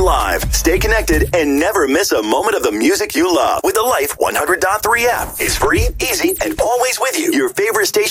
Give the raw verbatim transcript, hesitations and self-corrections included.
live. Stay connected and never miss a moment of the music you love with the Life one hundred point three app. It's free, easy, and always with you. Your favorite station.